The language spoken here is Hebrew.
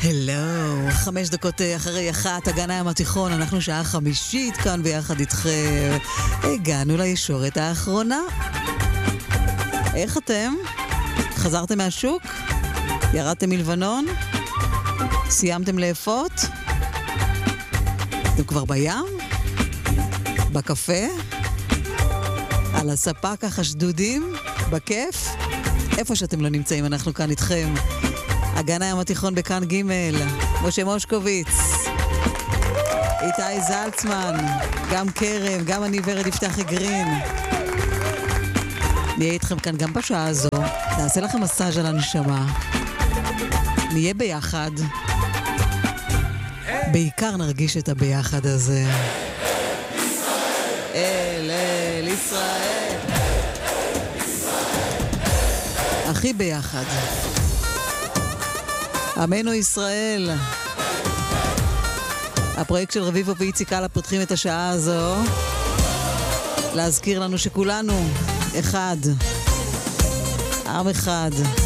הלו, 5 דקות אחרי 1, הגן הים התיכון, אנחנו שעה חמישית כאן ביחד איתכם. הגענו לישורת האחרונה. איך אתם? חזרתם מהשוק? ירדתם מלבנון? סיימתם לאפות? אתם כבר בים? בקפה? על הספה ככה שדודים? בכיף? איפה שאתם לא נמצאים, אנחנו כאן איתכם. הגן הים התיכון בכאן ג', משה מושקוביץ, איתי זלצמן, גם קרם, גם אני ורד יפתח גרין. נהיה איתכם כאן גם בשעה הזו, נעשה לכם מסאז' על הנשמה. נהיה ביחד. בעיקר נרגיש את הביחד הזה. אל ישראל. הכי ביחד. עמנו ישראל. הפרויקט של רביבו ואיציק אללה פותחים את השעה הזו להזכיר לנו שכולנו אחד, עם אחד.